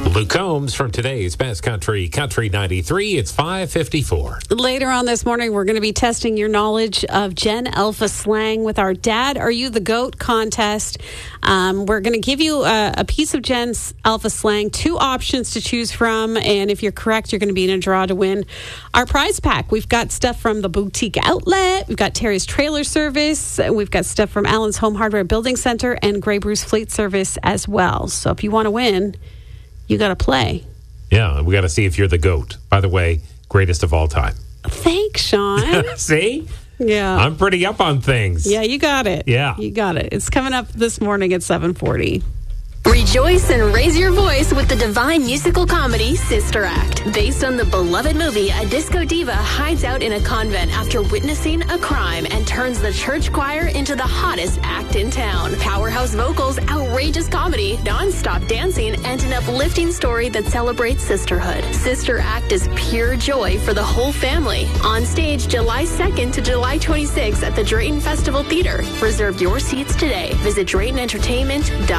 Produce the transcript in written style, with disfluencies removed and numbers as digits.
Luke Combs from today's Best Country 93. It's 5:54. Later on this morning, we're going to be testing your knowledge of Gen Alpha slang with our Dad Are You the Goat contest. We're going to give you a piece of Gen Alpha slang, 2 options to choose from, and if you're correct, you're going to be in a draw to win our prize pack. We've got stuff from the Boutique Outlet, we've got Terry's Trailer Service, we've got stuff from Allen's Home Hardware Building Center, and Grey Bruce Fleet Service as well. So if you want to win, you got to play. Yeah, we got to see if you're the GOAT. By the way, greatest of all time. Thanks, Sean. See? Yeah. I'm pretty up on things. Yeah, you got it. Yeah. You got it. It's coming up this morning at 7:40. Rejoice and raise your voice with the divine musical comedy Sister Act. Based on the beloved movie, a disco diva hides out in a convent after witnessing a crime and turns the church choir into the hottest act in town. Powerhouse vocals, outrageous comedy, non-stop dancing, and an uplifting story that celebrates sisterhood. Sister Act is pure joy for the whole family. On stage July 2nd to July 26th at the Drayton Festival Theater. Reserve your seats today. Visit DraytonEntertainment.com.